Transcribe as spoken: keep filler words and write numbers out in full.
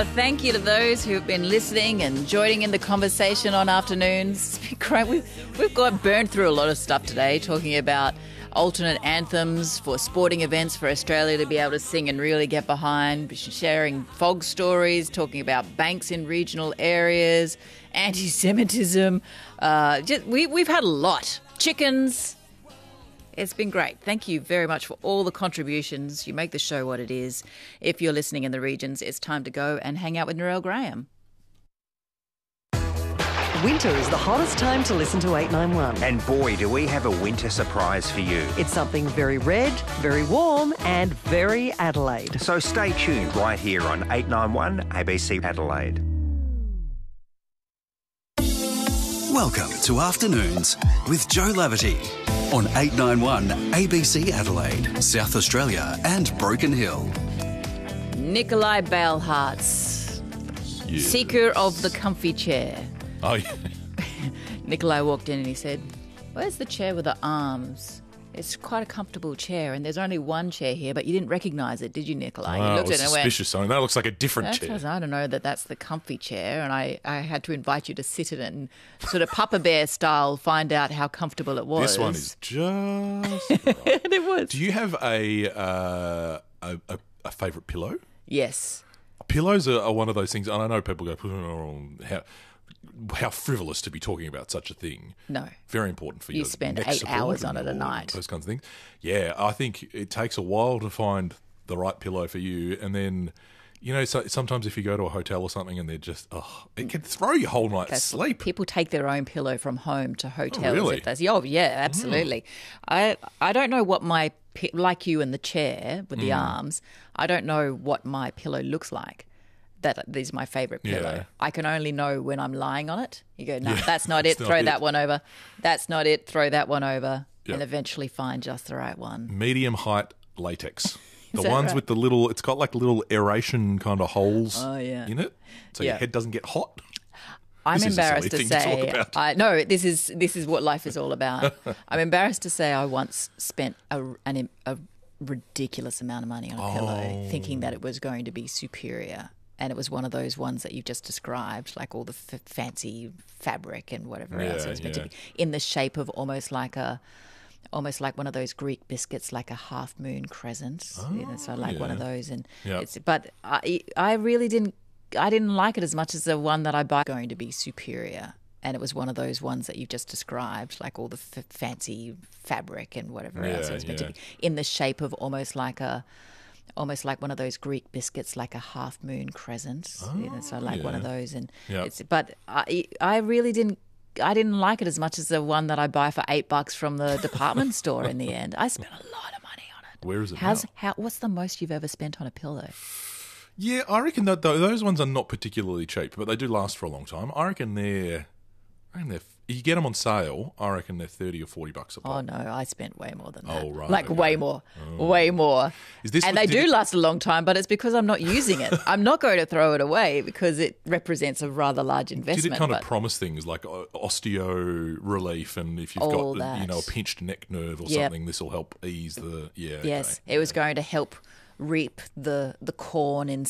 thank you to those who have been listening and joining in the conversation on afternoons. It's been great. We've, we've got burned through a lot of stuff today, talking about alternate anthems for sporting events for Australia to be able to sing and really get behind, sharing fog stories, talking about banks in regional areas, anti-Semitism. Uh, just, we, we've had a lot. Chickens. It's been great. Thank you very much for all the contributions. You make the show what it is. If you're listening in the regions, it's time to go and hang out with Narelle Graham. Winter is the hottest time to listen to eight nine one. And boy, do we have a winter surprise for you. It's something very red, very warm and very Adelaide. So stay tuned right here on eight nine one A B C Adelaide. Welcome to Afternoons with Joe Laverty on eight nine one A B C Adelaide, South Australia and Broken Hill. Nikolai Bailhartz, Yeah. seeker of the comfy chair. Oh, yeah. Nikolai walked in and he said, "Where's the chair with the arms? It's quite a comfortable chair, and there's only one chair here, but you didn't recognise it, did you, Nikolai?" Oh, He I looked was at it and went, suspicious. Something that looks like a different That's chair. because I don't know that that's the comfy chair, and I, I had to invite you to sit in it and sort of Papa Bear style find out how comfortable it was. This one is just. And it was. Do you have a uh, a, a, a favourite pillow? Yes. Pillows are, are one of those things, and I know people go, oh, how, how frivolous to be talking about such a thing. No. Very important for you. You spend eight hours on it a night. Those kinds of things. Yeah, I think it takes a while to find the right pillow for you, and then, you know, so, sometimes if you go to a hotel or something and they're just, oh, it can throw your whole night's That's- sleep. People take their own pillow from home to hotels. Oh, really? If that's, oh, yeah, absolutely. I I don't know what my, pi- like you in the chair with the Mm. arms, I don't know what my pillow looks like. That is my favourite pillow. Yeah. I can only know when I'm lying on it. You go, no, Yeah, that's not it. it's not Throw it. that one over. That's not it. Throw that one over. Yep. And eventually find just the right one. Medium height latex. The that ones right? with the little, it's got like little aeration kind of holes Oh, yeah. in it, so Yeah. your head doesn't get hot. I'm This is a embarrassed silly to thing to talk say, about. I, no, this is this is what life is all about. I'm embarrassed to say I once spent a, an, a ridiculous amount of money on a Oh. pillow, thinking that it was going to be superior. And it was one of those ones that you've just described, like all the f- fancy fabric and whatever Yeah, else it was meant yeah. to be, in the shape of almost like a, almost like one of those Greek biscuits, like a half moon crescent. You know, so like one of yeah. those. And Yep. it's, but I, I really didn't. I didn't like it as much as the one that I buy going to be superior. And it was one of those ones that you've just described, like all the f- fancy fabric and whatever else Yeah, it was meant yeah. to be, in the shape of almost like a, almost like one of those Greek biscuits, like a half moon crescent. You know, so like one of yeah. those. And Yep. it's, but I, I really didn't. I didn't like it as much as the one that I buy for eight bucks from the department store. In the end, I spent a lot of money on it. Where is it How's now? how? What's the most you've ever spent on a pillow? Yeah, I reckon that tho- those ones are not particularly cheap, but they do last for a long time. I reckon they're, I reckon they're, you get them on sale, I reckon they're thirty or forty bucks a pop. Oh no, I spent way more than that. Oh, right, like okay. way more, way more. Is this and what- they did do it- last a long time, but it's because I'm not using it. I'm not going to throw it away because it represents a rather large investment. Did it kind of but promise things like o- osteo relief, and if you've All got that. you know a pinched neck nerve or Yep. something, this will help ease the yeah. yes, okay. it was going to help reap the the corn in